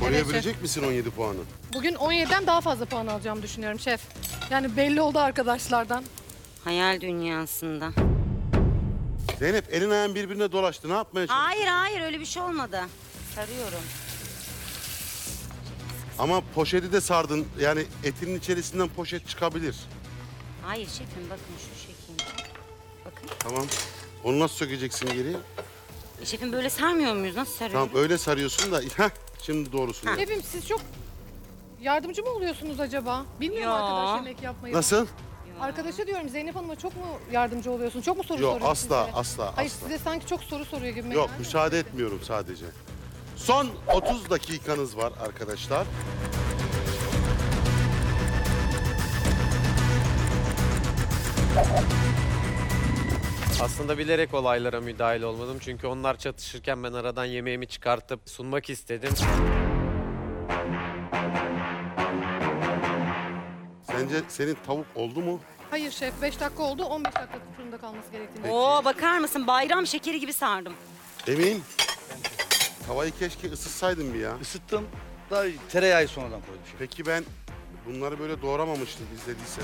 Koruyabilecek misin 17 puanı? Bugün 17'den daha fazla puan alacağımı düşünüyorum şef. Yani belli oldu arkadaşlardan. Hayal dünyasında. Zeynep elin ayağın birbirine dolaştı. Ne yapmaya çalışıyorsun? Hayır öyle bir şey olmadı. Sarıyorum. Ama poşeti de sardın. Yani etinin içerisinden poşet çıkabilir. Hayır şefim bakın şu şekil. Bakın. Tamam. Onu nasıl sökeceksin geri? Şefim böyle sarmıyor muyuz? Nasıl sarıyoruz? Tamam öyle sarıyorsun da. Heh, şimdi doğrusunu yap. Şefim siz çok yardımcı mı oluyorsunuz acaba? Bilmiyorum Yo. arkadaş yemek yapmayı. Nasıl? Arkadaşa diyorum Zeynep Hanım'a çok mu yardımcı oluyorsun? Çok mu soru Yok soruyor asla size? asla Hayır asla. size sanki çok soru soruyor gibi. Yok yani. müsaade etmiyorum sadece. Son 30 dakikanız var arkadaşlar. Aslında bilerek olaylara müdahil olmadım. Çünkü onlar çatışırken ben aradan yemeğimi çıkartıp sunmak istedim. Sence senin tavuk oldu mu? Hayır şef 5 dakika oldu 15 dakika fırında kalması gerektiğini. Oo bakar mısın? Bayram şekeri gibi sardım. Emin. Tavayı keşke ısıtsaydın bir ya. Isıttım. Daha tereyağı sonradan koydum. Peki ben bunları böyle doğramamıştım izlediysen.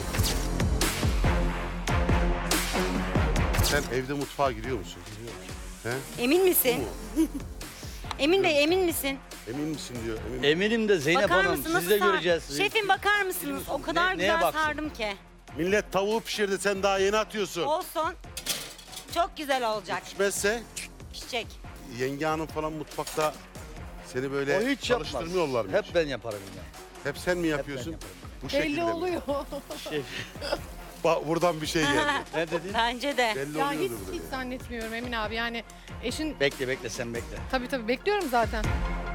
Sen evde mutfağa giriyor musun? He? Emin misin? Emin Bey emin misin? Emin misin diyor. Emin. Eminim de Zeynep Bakar Hanım mısın siz nasıl de sar- göreceğiz. Şefim bakar mısınız? O kadar neye güzel baksın? sardım ki. Millet tavuğu pişirdi sen daha yeni atıyorsun. Olsun. Çok güzel olacak. Pişmezse Pişecek. yenge hanım falan mutfakta seni O böyle hiç yapmaz. çalıştırmıyorlar mı? Hep ben yaparım ya. Hep sen mi yapıyorsun? yaparım. Bu şekilde Belli mi? oluyor. Bak buradan bir şey geldi. Ne dedin? Bence de. Belli ya hiç, oluyordur hiç burada. zannetmiyorum Emin abi yani eşin Bekle sen bekle. tabii bekliyorum zaten.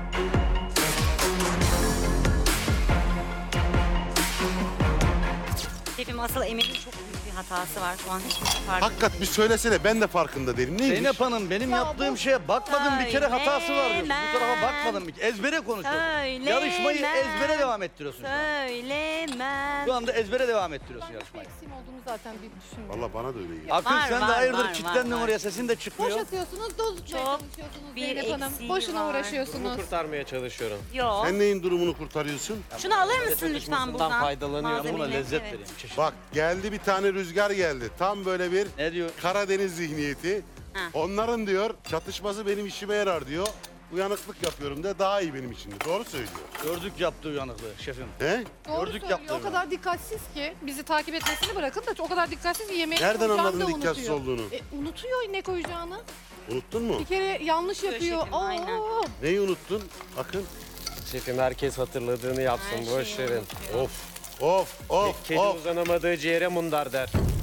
Şefim asıl Emin'in çok büyük bir hatası var. Şu an hiçbir şey fark Hakikat bir söylesene ben de farkında değilim. Neymiş? Zeynep Hanım benim yaptığım şeye bakmadım bir kere hatası var diyorsun. Bu tarafa Söylemem. bakmadım bir kere. Ezbere konuşuyorsun. Söylemem. Yarışmayı ezbere devam ettiriyorsun. şu an. Söylemem. Şu anda ezbere devam ettiriyorsun yarışmayı. Eksiğim olduğunu zaten bir düşündüm. Valla bana da öyle geliyor. Akın Var, sen de var, hayırdır var, çitten var. oraya sesin de çıkmıyor. Boş atıyorsunuz, doz tutmaya Çok çalışıyorsunuz bir Zeynep Hanım. eksiği Boşuna var. uğraşıyorsunuz. Bunu kurtarmaya çalışıyorum. Yok. Sen neyin durumunu kurtarıyorsun? Şunu alır mısın lütfen Çatışmasından buradan? faydalanıyorum. Buna Malzemeyle, lezzet evet. vereyim. Çeşit. Bak geldi bir tane rüzgar geldi. Tam böyle bir Ne diyor? Karadeniz zihniyeti. Ha. Onların diyor çatışması benim işime yarar diyor. Uyanıklık yapıyorum da daha iyi benim için de. Doğru söylüyor. Gördük yaptığı uyanıklığı şefim. He? Doğru Gördük söylüyor. yaptığını. O kadar dikkatsiz ki bizi takip etmesini bırakın da o kadar dikkatsiz ki yemeği Nereden koyacağını anladın da dikkatsiz unutuyor. olduğunu? Unutuyor ne koyacağını. Unuttun mu? Bir kere yanlış yapıyor. şefim, aynen. Oo. Neyi unuttun? Akın. Şefim herkes hatırladığını yapsın. Her Boş şeyi verin. unutuyor. Of. Kedi uzanamadığı ciğere mundar der.